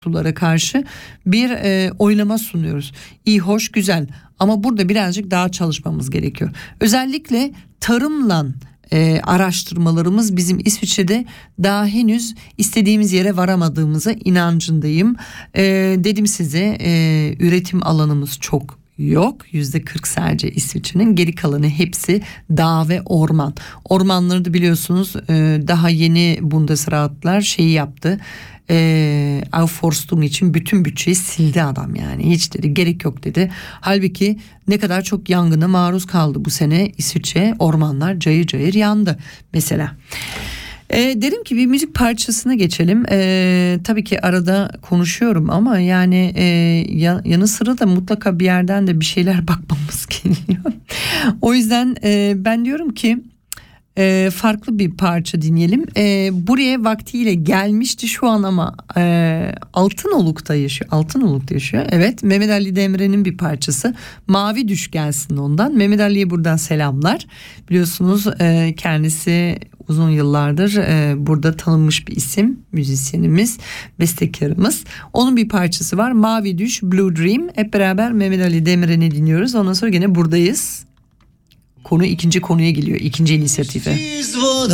sulara karşı bir oylama sunuyoruz. İyi, hoş, güzel ama burada birazcık daha çalışmamız gerekiyor. Özellikle tarımla araştırmalarımız bizim İsviçre'de daha henüz istediğimiz yere varamadığımıza inancındayım. Dedim size, üretim alanımız çok yok. %40 sadece İsviçre'nin, geri kalanı hepsi dağ ve orman. Ormanları da biliyorsunuz daha yeni Bundesratlar şeyi yaptı. Aufforstung için bütün bütçeyi sildi adam, yani hiç dedi gerek yok dedi. Halbuki ne kadar çok yangına maruz kaldı bu sene İsviçre, ormanlar cayır cayır yandı mesela. Dedim ki bir müzik parçasına geçelim. Tabii ki arada konuşuyorum ama yani yanı sıra da mutlaka bir yerden de bir şeyler bakmamız geliyor. O yüzden ben diyorum ki farklı bir parça dinleyelim. Buraya vaktiyle gelmişti şu an ama Altınoluk'ta yaşıyor. Evet, Mehmet Ali Demirel'in bir parçası. Mavi Düş gelsin ondan. Mehmet Ali'ye buradan selamlar. Biliyorsunuz kendisi uzun yıllardır burada tanınmış bir isim, müzisyenimiz, bestekarımız. Onun bir parçası var, Mavi Düş, Blue Dream. Hep beraber Mehmet Ali Demirel'i dinliyoruz. Ondan sonra gene buradayız. Konu ikinci konuya geliyor, ikinci inisiyatife.